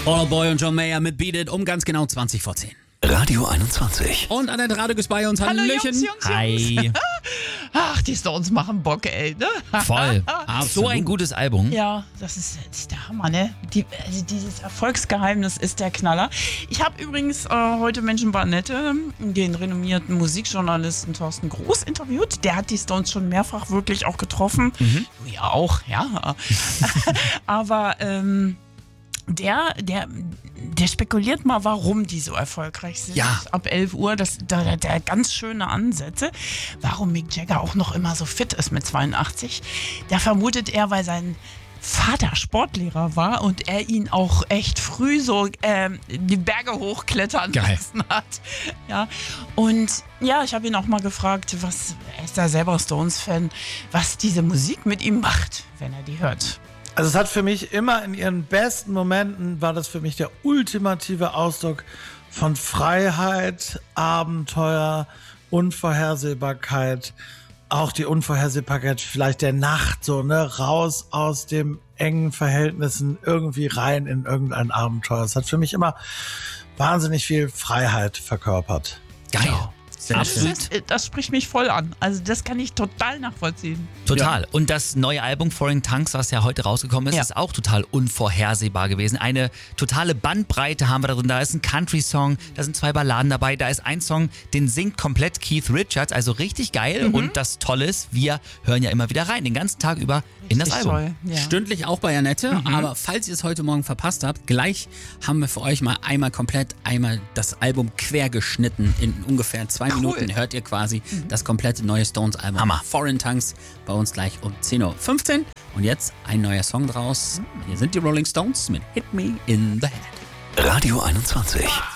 Fall Out Boy und John Mayer mit Beat It um ganz genau 20 vor 10. Radio 21. Und Annette Radek ist bei uns. Hallo Hallöchen. Jungs. Hi. Ach, die Stones machen Bock, ey. Ne? Voll. Absolut. So ein gutes Album. Ja, das ist der Hammer, ne? Dieses Erfolgsgeheimnis ist der Knaller. Ich habe übrigens heute Menschen bei Annette, den renommierten Musikjournalisten Thorsten Groß, interviewt. Der hat die Stones schon mehrfach wirklich auch getroffen. Du ja auch, ja. Aber der spekuliert mal, warum die so erfolgreich sind. Ja. Ab 11 Uhr, der ganz schöne Ansätze. Warum Mick Jagger auch noch immer so fit ist mit 82. Da vermutet er, weil sein Vater Sportlehrer war und er ihn auch echt früh so die Berge hochklettern lassen hat. Ja. Und ja, ich habe ihn auch mal gefragt, er ist da selber Stones-Fan, was diese Musik mit ihm macht, wenn er die hört. Also es hat für mich immer in ihren besten Momenten, war das für mich der ultimative Ausdruck von Freiheit, Abenteuer, Unvorhersehbarkeit, auch die Unvorhersehbarkeit vielleicht der Nacht, so, ne, raus aus dem engen Verhältnissen, irgendwie rein in irgendein Abenteuer. Es hat für mich immer wahnsinnig viel Freiheit verkörpert. Geil. Ja. Absolut. Das spricht mich voll an. Also das kann ich total nachvollziehen. Total. Ja. Und das neue Album Foreign Tongues, was ja heute rausgekommen ist, Ja. ist auch total unvorhersehbar gewesen. Eine totale Bandbreite haben wir da drin. Da ist ein Country-Song, da sind 2 Balladen dabei, da ist ein Song, den singt komplett Keith Richards, also richtig geil. Und das Tolle ist, wir hören ja immer wieder rein, den ganzen Tag über in das Richtig Album. toll, ja. Stündlich auch bei Annette, aber falls ihr es heute Morgen verpasst habt, gleich haben wir für euch mal einmal das Album quer geschnitten. In ungefähr 2 Minuten hört ihr quasi das komplette neue Stones-Album. Hammer. Foreign Tongues bei uns gleich um 10.15 Uhr. Und jetzt ein neuer Song draus. Hier sind die Rolling Stones mit Hit Me in the Head. Radio 21.